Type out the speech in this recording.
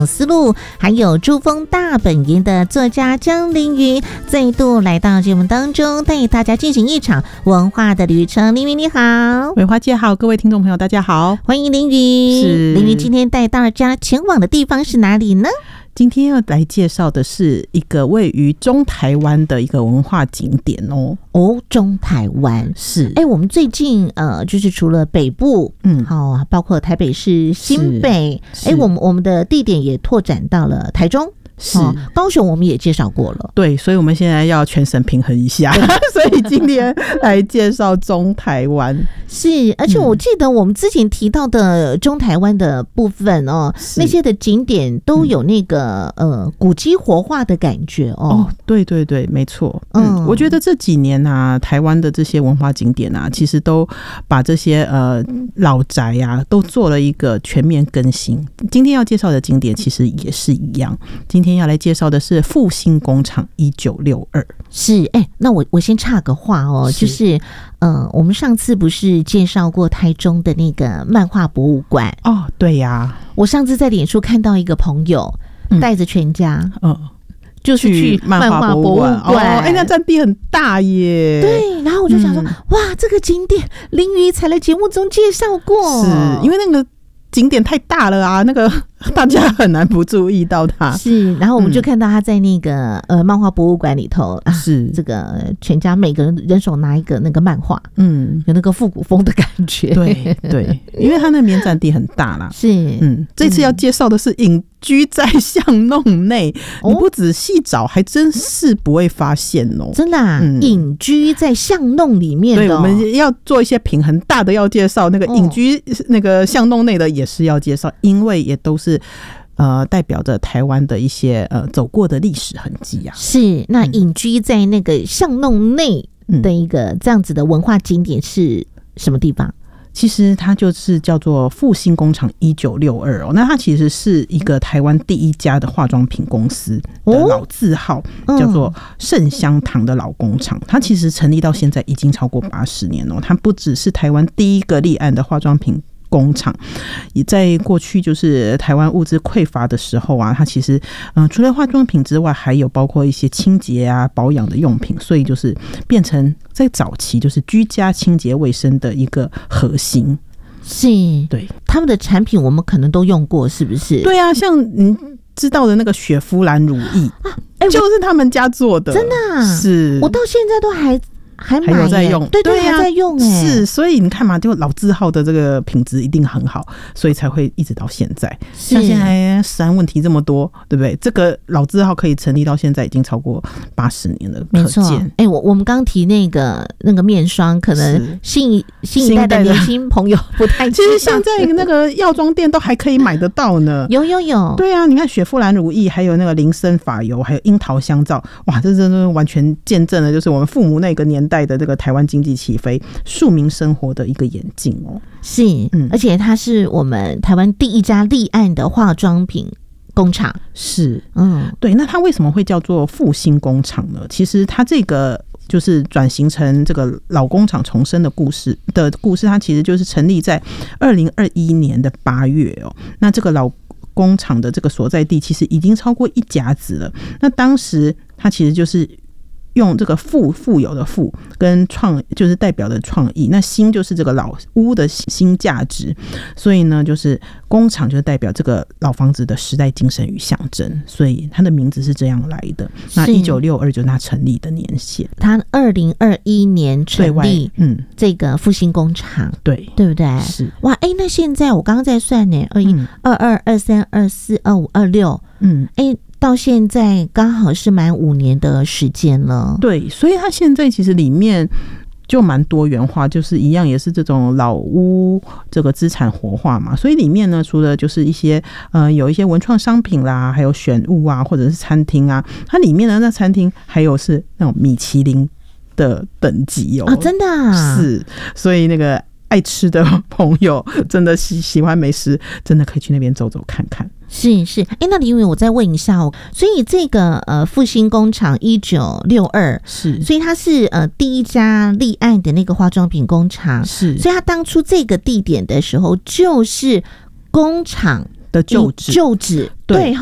思路，还有珠峰大本营的作家张凌云再度来到节目当中，带大家进行一场文化的旅程。凌云你好。 美花姐好，各位听众朋友大家好， 欢迎凌云。 是凌云今天带大家前往的地方是哪里呢？ 今天要来介绍的是一个位于中台湾的一个文化景点哦。 中台湾是， 我们最近就是除了北部，包括台北市、新北，我们的地点也拓展到了台中。是，高雄我们也介绍过了， 对，所以我们现在要全省平衡一下，所以今天来介绍中台湾。 是，而且我记得我们之前提到的中台湾的部分那些的景点都有那个古迹活化的感觉哦。 对对对，没错。我觉得这几年啊，台湾的这些文化景点啊，其实都把这些老宅啊都做了一个全面更新。今天要介绍的景点其实也是一样，今天要来介绍的是复兴工厂1962。是， 那我先插个话就是我们上次不是介绍过台中的那个漫画博物馆？ 对呀， 我上次在脸书看到一个朋友带着全家，就是去漫画博物馆， 那占地很大耶。 对，然后我就想说，哇，这个景点凌云才来节目中介绍过， 是因为那个景点太大了啊，那个大家很难不注意到它。是， 然后我们就看到他在那个漫画博物馆里头，是这个全家每个人手拿一个那个漫画，有那个复古风的感觉。 对对，因为他那边占地很大啦。 是， 这次要介绍的是隐居在巷弄内，你不仔细找还真是不会发现哦。 真的隐居在巷弄里面的。 对，我们要做一些平衡，大的要介绍，那个隐居那个巷弄内的也是要介绍，因为也都是代表着台湾的一些走过的历史痕迹啊。 是，那隐居在那个巷弄内的一个这样子的文化景点是什么地方？ 其实它就是叫做复兴工厂1962那它其实是一个台湾第一家的化妆品公司的老字号，叫做盛香堂的老工厂。它其实成立到现在已经超过80年了。它不只是台湾第一个立案的化妆品工厂，也在过去就是台湾物资匮乏的时候啊，它其实除了化妆品之外，还有包括一些清洁啊保养的用品，所以就是变成在早期就是居家清洁卫生的一个核心。 是， 对， 他们的产品我们可能都用过，是不是？ 对啊，像你知道的那个雪肤兰乳液就是他们家做的。 真的是，我到现在都还有在用， 对还在用是，所以你看嘛，就老字号的这个品质一定很好，所以才会一直到现在。像现在食安问题这么多，对不对？这个老字号可以成立到现在已经超过80年了， 没错。我们刚提那个面霜，可能新一代的年轻朋友不太知道。 其实现在那个药妆店都还可以买得到呢。 有。 对啊，你看雪肤兰乳液，还有那个林森发油，还有樱桃香皂，哇，这真的完全见证了就是我们父母那个年代的这个台湾经济起飞、庶民生活的一个演进哦。 是，而且它是我们台湾第一家立案的化妆品工厂。是，对。那它为什么会叫做复兴工厂呢？其实它这个就是转型成这个老工厂重生的故事，它其实就是成立在2021年的8月哦。那这个老工厂的这个所在地其实已经超过1甲子了。那当时它其实就是用这个富有的富跟创，就是代表的创意，那新就是这个老屋的新价值，所以呢就是工厂就代表这个老房子的时代精神与象征，所以它的名字是这样来的。那1962就是它成立的年限，它2021年成立这个复兴工厂，对不对？是。哇，那现在我刚刚在算呢，21、22、23、24、25、26，到现在刚好是满5年的时间了。对，所以它现在其实里面就蛮多元化，就是一样也是这种老屋这个资产活化嘛，所以里面呢除了就是一些有一些文创商品啦，还有选物啊，或者是餐厅啊，它里面的那餐厅还有是那种米其林的等级真的是，所以那个爱吃的朋友真的喜欢美食，真的可以去那边走走看看。是，那李伟，我再问一下所以这个复兴工厂1962是，所以它是第一家立案的那个化妆品工厂，是，所以它当初这个地点的时候就是工厂的旧址， 对。